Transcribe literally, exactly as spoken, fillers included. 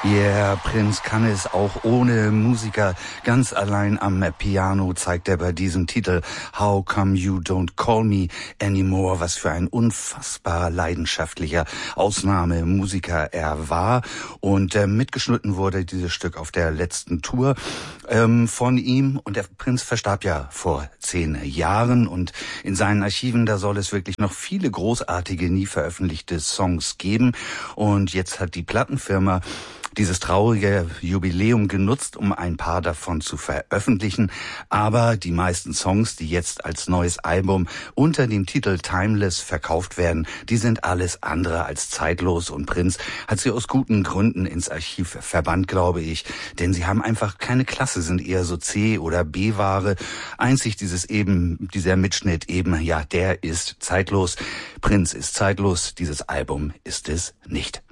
Yeah, Prinz kann es auch ohne Musiker. Ganz allein am Piano zeigt er bei diesem Titel How Come You Don't Call Me Anymore, was für ein unfassbar leidenschaftlicher Ausnahmemusiker er war. Und äh, mitgeschnitten wurde dieses Stück auf der letzten Tour ähm, von ihm. Und der Prinz verstarb ja vor zehn Jahren. Und in seinen Archiven, da soll es wirklich noch viele großartige, nie veröffentlichte Songs geben. Und jetzt hat die Plattenfirma dieses traurige Jubiläum genutzt, um ein paar davon zu veröffentlichen. Aber die meisten Songs, die jetzt als neues Album unter dem Titel Timeless verkauft werden, die sind alles andere als zeitlos. Und Prinz hat sie aus guten Gründen ins Archiv verbannt, glaube ich. Denn sie haben einfach keine Klasse, sind eher so C- oder B-Ware. Einzig dieses eben, dieser Mitschnitt eben, ja, der ist zeitlos. Prinz ist zeitlos, dieses Album ist es nicht.